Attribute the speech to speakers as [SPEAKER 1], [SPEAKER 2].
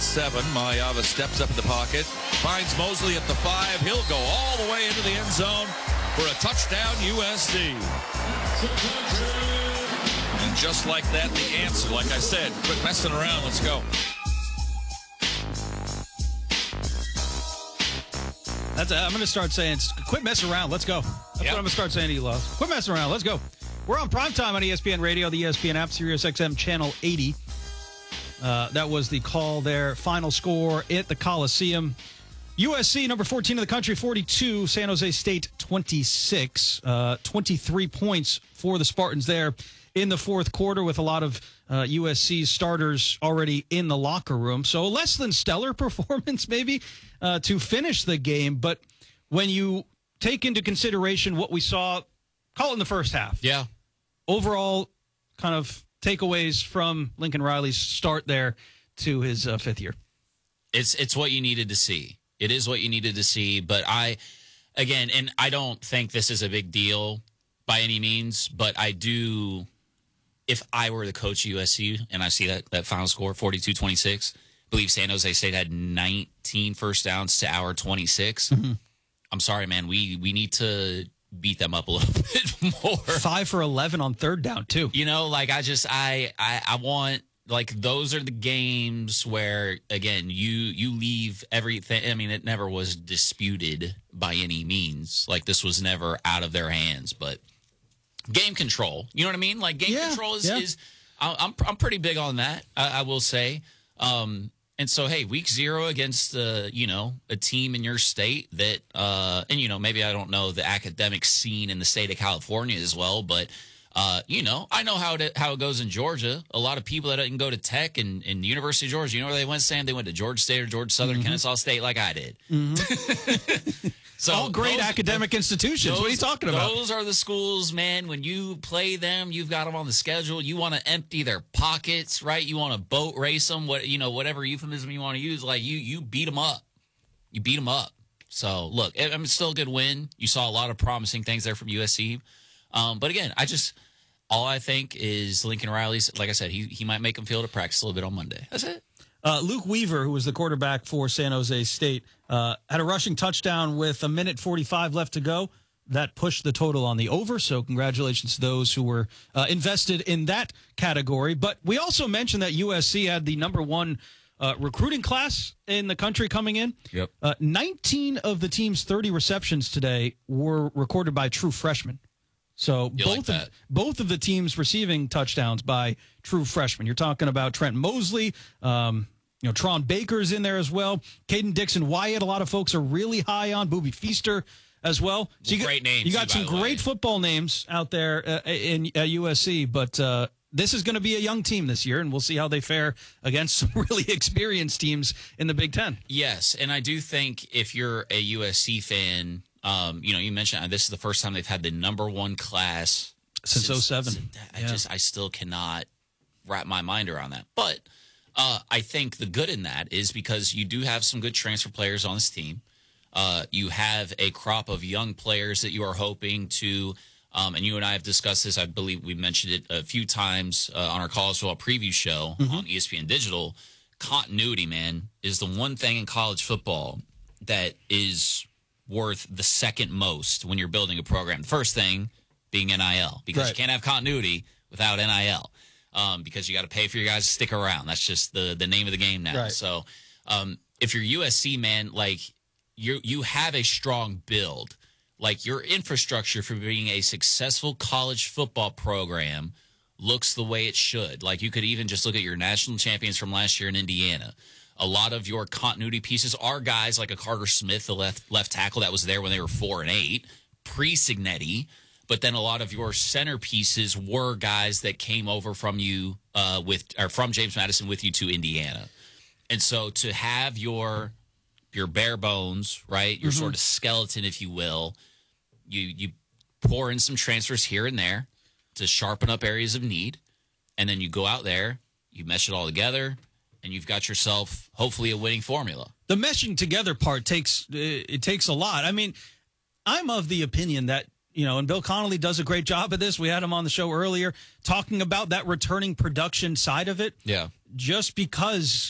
[SPEAKER 1] 7. Mayava steps up in the pocket, finds Mosley at the 5. He'll go all the way into the end zone for a touchdown, USC. And just like that, the answer, like I said, quit messing around, let's go.
[SPEAKER 2] I'm going to start saying, quit messing around, let's go. That's what I'm going to start saying to you, Love. Quit messing around, let's go. We're on primetime on ESPN Radio, the ESPN app, Sirius XM Channel 80. That was the call there. Final score at the Coliseum. USC, number 14 in the country, 42. San Jose State, 26. 23 points for the Spartans there in the fourth quarter, with a lot of USC starters already in the locker room. So less than stellar performance maybe to finish the game. But when you take into consideration what we saw, call it in the first half.
[SPEAKER 3] Yeah.
[SPEAKER 2] Overall kind of takeaways from Lincoln Riley's start there to his fifth year.
[SPEAKER 3] It's what you needed to see. It is what you needed to see. But I don't think this is a big deal by any means, but I do. If I were the coach of USC and I see that final score, 42-26, I believe San Jose State had 19 first downs to our 26. Mm-hmm. I'm sorry, man. We need to beat them up a little bit more.
[SPEAKER 2] 5 for 11 on third down, too.
[SPEAKER 3] You know, like I want, like, those are the games where, again, you leave everything. I mean, it never was disputed by any means. Like, this was never out of their hands, but game control, you know what I mean? Like, game control is I'm pretty big on that, I will say. And so, hey, week 0 against, a team in your state that, and, maybe I don't know the academic scene in the state of California as well, but, I know how it goes in Georgia. A lot of people that didn't go to Tech and University of Georgia, you know where they went, Sam? They went to Georgia State or Georgia Southern, Kennesaw State like I did.
[SPEAKER 2] Mm-hmm. So all great academic institutions. What are you talking about?
[SPEAKER 3] Those are the schools, man. When you play them, you've got them on the schedule. You want to empty their pockets, right? You want to boat race them, whatever euphemism you want to use. Like, you beat them up. You beat them up. So, look, it's still a good win. You saw a lot of promising things there from USC. But, again, all I think is Lincoln Riley's, like I said, he might make them feel to practice a little bit on Monday. That's it.
[SPEAKER 2] Luke Weaver, who was the quarterback for San Jose State, had a rushing touchdown with 1:45 left to go. That pushed the total on the over, so congratulations to those who were invested in that category. But we also mentioned that USC had the number 1 recruiting class in the country coming in.
[SPEAKER 3] Yep.
[SPEAKER 2] 19 of the team's 30 receptions today were recorded by true freshmen. So both of the teams receiving touchdowns by true freshmen. You're talking about Trent Mosley, Tron Baker's in there as well. Caden Dixon-Wyatt, a lot of folks are really high on. Booby Feaster as well. So
[SPEAKER 3] great names.
[SPEAKER 2] You got some great football names out there in USC, but this is going to be a young team this year, and we'll see how they fare against some really experienced teams in the Big Ten.
[SPEAKER 3] Yes, and I do think if you're a USC fan, you mentioned this is the first time they've had the number 1 class
[SPEAKER 2] since 07.
[SPEAKER 3] I still cannot wrap my mind around that. But I think the good in that is because you do have some good transfer players on this team. You have a crop of young players that you are hoping to, and you and I have discussed this. I believe we mentioned it a few times on our college football preview show on ESPN Digital. Continuity, man, is the one thing in college football that is worth the second most when you're building a program. The first thing being NIL, because you can't have continuity without NIL. Because you got to pay for your guys to stick around. That's just the name of the game now.
[SPEAKER 2] Right.
[SPEAKER 3] So if you're USC, man, like you have a strong build. Like, your infrastructure for being a successful college football program looks the way it should. Like, you could even just look at your national champions from last year in Indiana. A lot of your continuity pieces are guys like a Carter Smith, the left tackle that was there when they were 4-8, pre-Signetti. But then a lot of your centerpieces were guys that came over from you from James Madison with you to Indiana. And so to have your bare bones, right, your sort of skeleton, if you will, you pour in some transfers here and there to sharpen up areas of need, and then you go out there, you mesh it all together, and you've got yourself hopefully a winning formula.
[SPEAKER 2] The meshing together part takes a lot. I mean, I'm of the opinion that, and Bill Connolly does a great job of this. We had him on the show earlier talking about that returning production side of it.
[SPEAKER 3] Yeah.
[SPEAKER 2] Just because